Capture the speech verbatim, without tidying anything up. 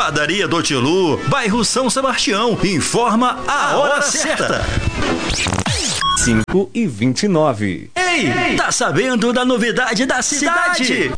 Padaria do Tilu, bairro São Sebastião. Informa a hora certa. cinco e vinte e nove. Ei, tá sabendo da novidade da cidade?